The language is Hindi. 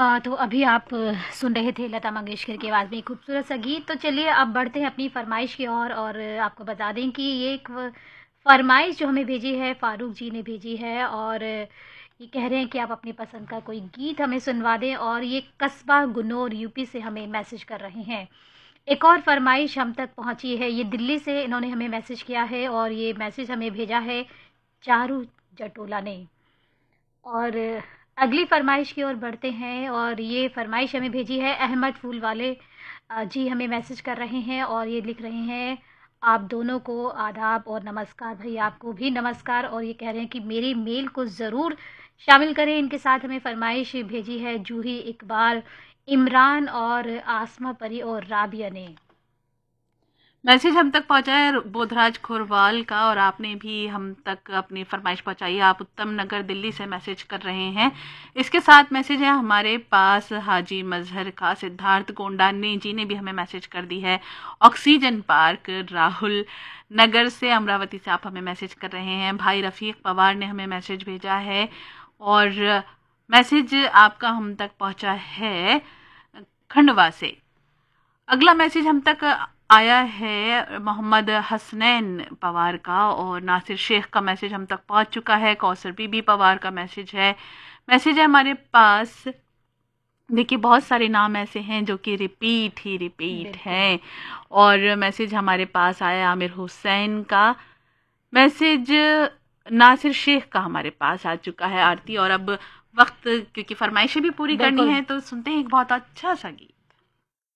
तो अभी आप सुन रहे थे लता मंगेशकर की आवाज़ में एक खूबसूरत सा गीत। तो चलिए अब बढ़ते हैं अपनी फ़रमाइश की ओर और आपको बता दें कि ये एक फ़रमाइश जो हमें भेजी है फ़ारूक जी ने भेजी है और ये कह रहे हैं कि आप अपनी पसंद का कोई गीत हमें सुनवा दें और ये कस्बा गुन्नौर यूपी से हमें मैसेज कर रहे हैं। एक और फ़रमाइश हम तक पहुँची है, ये दिल्ली से इन्होंने हमें मैसेज किया है और ये मैसेज हमें भेजा है चारू जटोला ने। और अगली फ़रमाइश की ओर बढ़ते हैं और ये फ़रमाइश हमें भेजी है अहमद फूल वाले जी हमें मैसेज कर रहे हैं और ये लिख रहे हैं, आप दोनों को आदाब और नमस्कार। भई आपको भी नमस्कार और ये कह रहे हैं कि मेरी मेल को ज़रूर शामिल करें। इनके साथ हमें फ़रमाइश भेजी है जूही इकबाल, इमरान और आसमा परी और राबिया ने। मैसेज हम तक पहुंचा है बोधराज खोरवाल का और आपने भी हम तक अपनी फरमाइश पहुंचाई है। आप उत्तम नगर दिल्ली से मैसेज कर रहे हैं। इसके साथ मैसेज है हमारे पास हाजी मजहर का। सिद्धार्थ गोंडाने जी ने भी हमें मैसेज कर दी है। ऑक्सीजन पार्क राहुल नगर से अमरावती से आप हमें मैसेज कर रहे हैं। भाई रफ़ीक पवार ने हमें मैसेज भेजा है और मैसेज आपका हम तक पहुंचा है खंडवा से। अगला मैसेज हम तक आया है मोहम्मद हसनैन पवार का और नासिर शेख का मैसेज हम तक पहुंच चुका है। कौसर बीबी पवार का मैसेज है हमारे पास। देखिए बहुत सारे नाम ऐसे हैं जो कि रिपीट बिल्कुल। हैं। और मैसेज हमारे पास आया आमिर हुसैन का। मैसेज नासिर शेख का हमारे पास आ चुका है आरती। और अब वक्त क्योंकि फरमाइशें भी पूरी करनी बिल्कुल। है तो सुनते हैं एक बहुत अच्छा सा गीत।